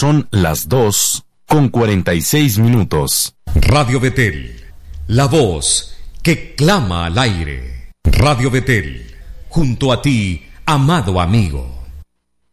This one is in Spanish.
son las 2:46. Radio Betel, la voz que clama al aire. Radio Betel, junto a ti, amado amigo.